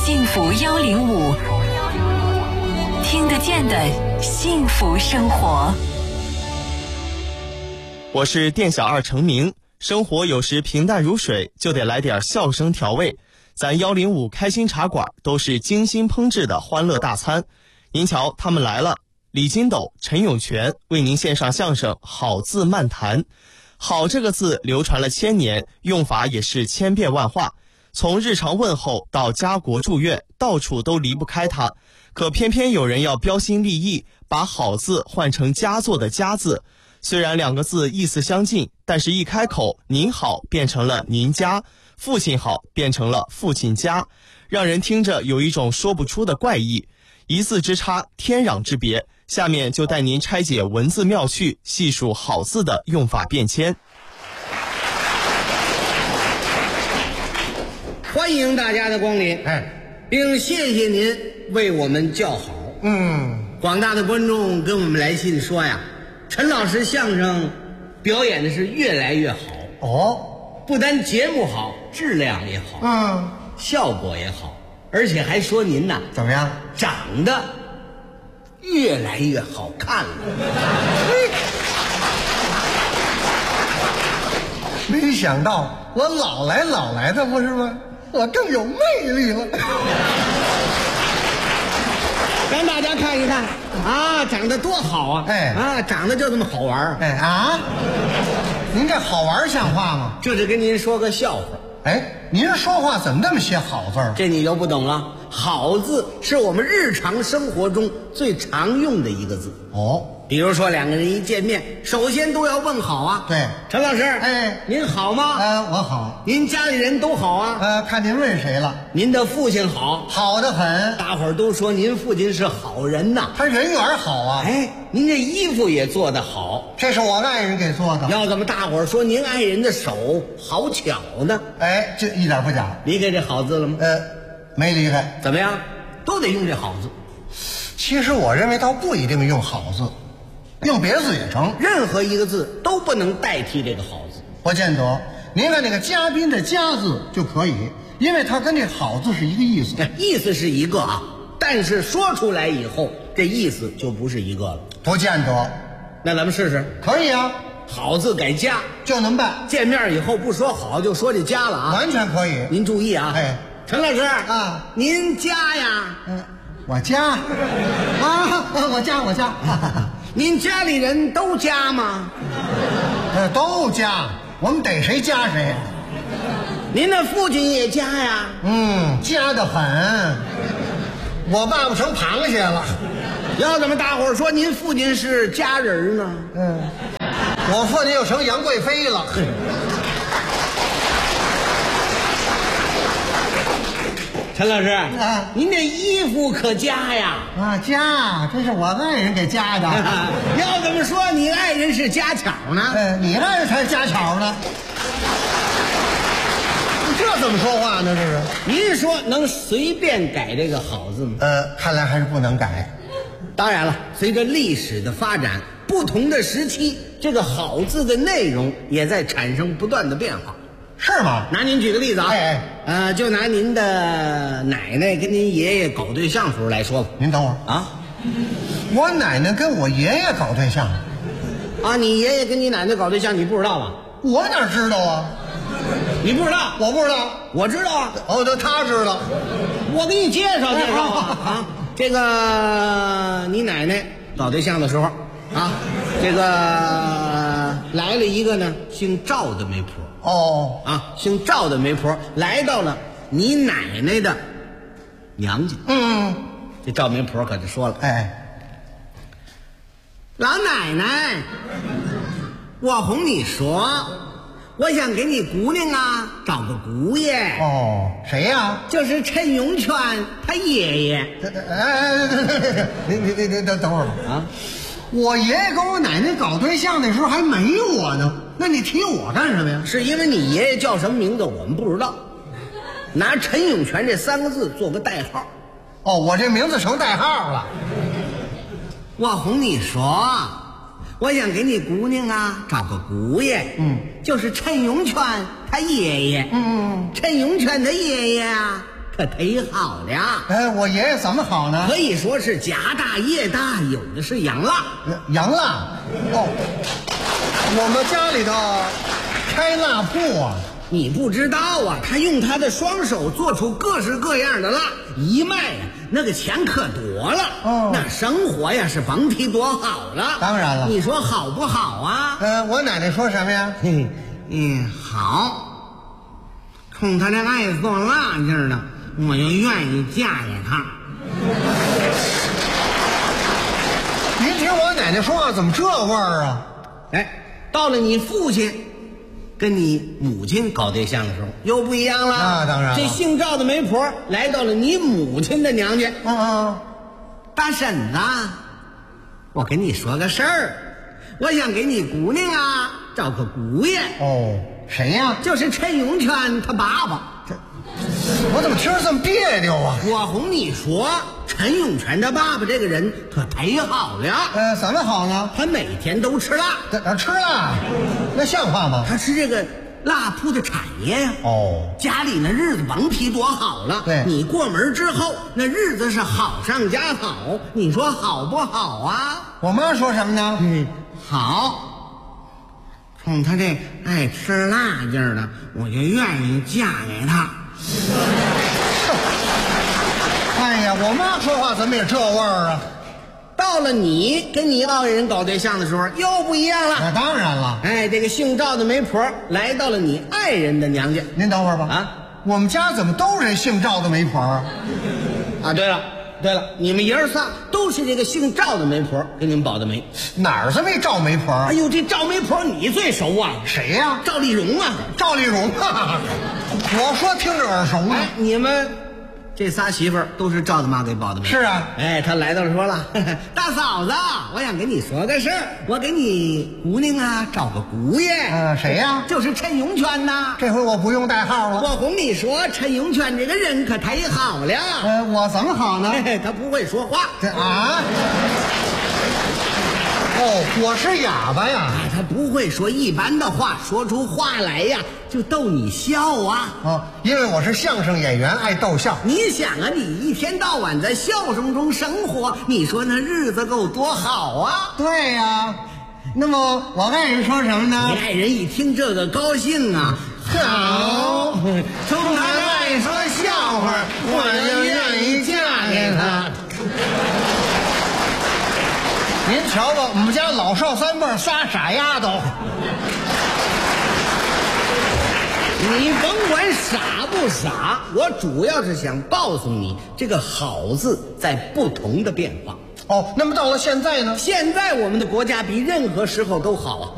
幸福105，听得见的幸福生活。 我是店小二程明，生活有时平淡如水，就得来点笑声调味。咱105开心茶馆都是精心烹制的欢乐大餐。您瞧，他们来了，李金斗、陈永泉为您献上相声《好字漫谈》。好这个字流传了千年，用法也是千变万化，从日常问候到家国祝愿，到处都离不开它。可偏偏有人要标新立异，把好字换成佳作的佳字。虽然两个字意思相近，但是一开口，您好变成了您家，父亲好变成了父亲家，让人听着有一种说不出的怪异。一字之差，天壤之别。下面就带您拆解文字妙趣，细数好字的用法变迁。 欢迎大家的光临，并谢谢您为我们叫好。广大的观众跟我们来信说呀，陈老师相声表演的是越来越好哦，不单节目好，质量也好，效果也好，而且还说您呐怎么样， 长得越来越好看了。 没想到我老来的不是吗？我更有魅力了。 让大家看一看啊，长得多好啊！长得就这么好玩您这好玩像话吗？ 这是跟您说个笑话。 您说话怎么那么些好字？ 这你就不懂了。好字是我们日常生活中最常用的一个字哦。比如说两个人一见面，首先都要问好啊。 对， 陈老师，您好吗？ 我好。 您家里人都好啊？ 看您问谁了？ 您的父亲好？ 好得很。 大伙儿都说您父亲是好人呐。 他人缘好啊。 您这衣服也做得好。 这是我爱人给做的。 要怎么大伙儿说您爱人的手好巧呢？ 这一点不假。 离开这好字了吗？ 没离开。 怎么样？都得用这好字。 其实我认为倒不一定用好字，用别字也成。 任何一个字都不能代替这个好字。 不见得。您看那个嘉宾的嘉字就可以，因为它跟这好字是一个意思。 意思是一个啊，但是说出来以后，这意思就不是一个了。 不见得。 那咱们试试。 可以啊。 好字改家就能办。 见面以后不说好，就说这家了啊。 完全可以。 您注意啊。陈老师啊， 您家呀？ 我家啊，我家。 您家里人都家吗？ 都家，我们逮谁家谁。 您的父亲也家呀？ 家得很。我爸爸成螃蟹了。 要怎么大伙儿说您父亲是家人呢？ 我父亲又成杨贵妃了。 陈老师您这衣服可加呀？ 加，这是我爱人给加的。 要怎么说你爱人是家巧呢？ 你爱人才是家巧呢。这怎么说话呢？这是您说能随便改这个好字吗？ 看来还是不能改。 当然了，随着历史的发展，不同的时期，这个好字的内容也在产生不断的变化。 是吗？ 拿您举个例子啊，就拿您的奶奶跟您爷爷搞对象时候来说吧。 您等会儿啊，我奶奶跟我爷爷搞对象啊？你爷爷跟你奶奶搞对象，你不知道吧？ 我哪知道啊？ 你不知道？ 我不知道。 我知道啊。 他知道。 我给你介绍啊。这个你奶奶搞对象的时候啊，这个来了一个呢姓赵的媒婆。姓赵的媒婆来到了你奶奶的娘家。这赵媒婆可就说了：“老奶奶，我哄你说，我想给你姑娘啊找个姑爷。” 谁呀？ 就是陈永泉他爷爷。 你等会儿吧啊！我爷爷跟我奶奶搞对象那时候还没我呢，那你提我干什么呀？ 是因为你爷爷叫什么名字我们不知道，拿陈永泉这3个字做个代号。 我这名字成代号了。 我哄你说，我想给你姑娘啊找个姑爷。就是陈永泉他爷爷。陈永泉他爷爷啊可忒好了。 哎，我爷爷怎么好呢？ 可以说是家大业大，有的是洋蜡。 洋蜡？哦，我们家里头开蜡铺啊。 你不知道啊，他用他的双手做出各式各样的蜡，一卖呀，那个钱可多了。 哦， 那生活呀是甭提多好了。 当然了， 你说好不好啊？ 我奶奶说什么呀？ 好。冲他这爱做蜡劲的，我就愿意嫁给他。 您听我奶奶说话怎么这味儿啊？ 哎，到了你父亲跟你母亲搞对象的时候又不一样了。 那当然了， 这姓赵的媒婆来到了你母亲的娘家。大婶子，我跟你说个事儿，我想给你姑娘啊找个姑爷。 哦，谁呀？ 就是陈永泉他爸爸。 我怎么听着这么别扭啊？ 我哄你说，陈永泉他爸爸这个人可忒好了。 怎么好呢？ 他每天都吃辣。 吃辣？那像话吗？ 他吃这个蜡铺的产业呀。 哦， 家里那日子甭提多好了。 对， 你过门之后，那日子是好上加好，你说好不好啊？ 我妈说什么呢？ 好。冲他这爱吃辣劲儿的，我就愿意嫁给他。 哎呀，我妈说话怎么也这味儿啊？ 到了你跟你爱人搞对象的时候又不一样了。 那当然了。 哎，这个姓赵的媒婆来到了你爱人的娘家。 您等会儿吧。 啊， 我们家怎么都是姓赵的媒婆啊？ 对了，你们爷儿仨都是这个姓赵的媒婆给你们保的媒。 哪儿这么一赵媒婆？ 哎呦，这赵媒婆你最熟啊。 谁呀？ 赵丽蓉啊。 赵丽蓉啊。我说听着耳熟啊。 你们这仨媳妇儿都是赵大妈给保的媒。 是啊。 哎，她来到了说了，大嫂子，我想跟你说个事儿，我给你姑娘啊找个姑爷。 谁呀？ 就是陈永泉呐。 这回我不用代号了。 我哄你说，陈永泉这个人可忒好了。 我怎么好呢？ 他不会说话。 我是哑巴呀。 他不会说一般的话，说出话来呀就逗你笑啊。 因为我是相声演员，爱逗笑。 你想啊，你一天到晚在笑声中生活，你说那日子够多好啊。 对呀。那么我爱人说什么呢？ 你爱人一听这个高兴啊。好，从他爱说笑话，我就愿意嫁给他。 您瞧吧，我们家老少三辈仨傻丫头。 你甭管傻不傻，我主要是想告诉你，这个好字在不同的变化。 那么到了现在呢？ 现在我们的国家比任何时候都好啊。